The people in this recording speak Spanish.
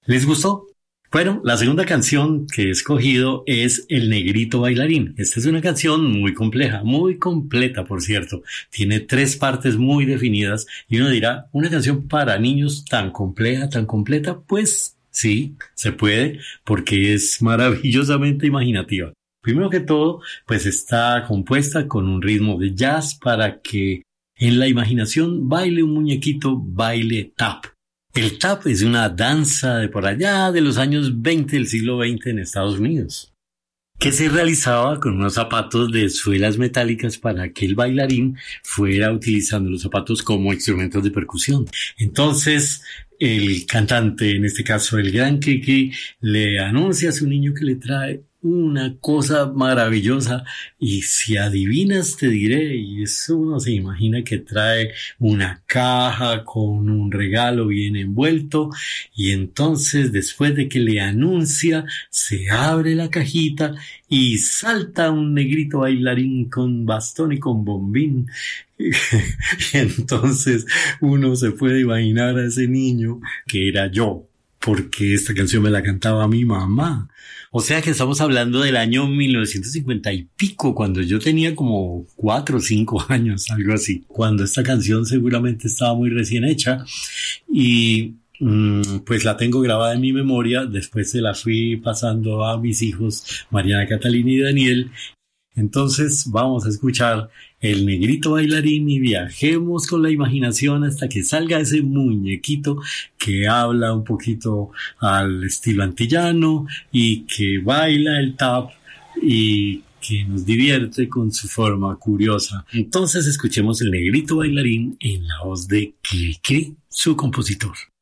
¿Les gustó? Bueno, la segunda canción que he escogido es El Negrito Bailarín. Esta es una canción muy compleja, muy completa, por cierto. Tiene tres partes muy definidas y uno dirá, ¿una canción para niños tan compleja, tan completa? Pues sí, se puede, porque es maravillosamente imaginativa. Primero que todo, pues está compuesta con un ritmo de jazz para que en la imaginación baile un muñequito, baile tap. El tap es una danza de por allá de los años 20 del siglo XX en Estados Unidos, que se realizaba con unos zapatos de suelas metálicas para que el bailarín fuera utilizando los zapatos como instrumentos de percusión. Entonces, el cantante, en este caso el gran Kiki, le anuncia a su niño que le trae una cosa maravillosa y si adivinas te diré, y eso uno se imagina que trae una caja con un regalo bien envuelto y entonces después de que le anuncia se abre la cajita y salta un negrito bailarín con bastón y con bombín. Y entonces uno se puede imaginar a ese niño que era yo, porque esta canción me la cantaba mi mamá. O sea que estamos hablando del año 1950 y pico, cuando yo tenía como 4 o 5 años, algo así. Cuando esta canción seguramente estaba muy recién hecha y pues la tengo grabada en mi memoria. Después se la fui pasando a mis hijos, Mariana, Catalina y Daniel. Entonces vamos a escuchar El Negrito Bailarín y viajemos con la imaginación hasta que salga ese muñequito que habla un poquito al estilo antillano y que baila el tap y que nos divierte con su forma curiosa. Entonces escuchemos El Negrito Bailarín en la voz de Cri Cri, su compositor.